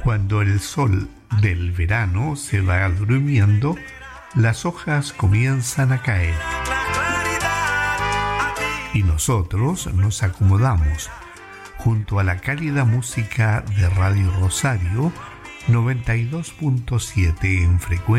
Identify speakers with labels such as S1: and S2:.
S1: Cuando el sol del verano se va durmiendo, las hojas comienzan a caer. Y nosotros nos acomodamos junto a la cálida música de Radio Rosario 92.7 en frecuencia